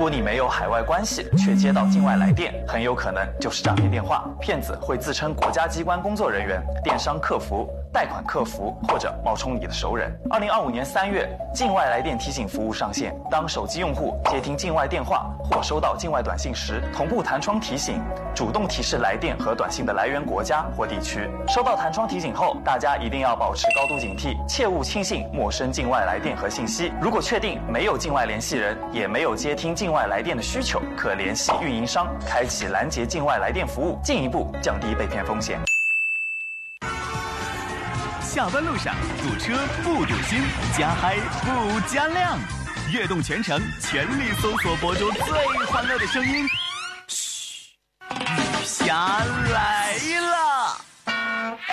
果你没有海外关系，却接到境外来电，很有可能就是诈骗电话。骗子会自称国家机关工作人员、电商客服、贷款客服，或者冒充你的熟人。2025年3月，境外来电提醒服务上线。当手机用户接听境外电话或收到境外短信时，同步弹窗提醒，主动提示来电和短信的来源国家或地区。收到弹窗提醒后，大家一定要保持高度警惕，切勿轻信陌生境外来电和信息。如果确定没有境外联系人，也没有接听境外来电的需求，可联系运营商，开启拦截境外来电服务，进一步降低被骗风险。 下班路上堵车不堵心，加嗨不加量，悦动全程全力搜索播出最欢乐的声音。嘘，雨下来。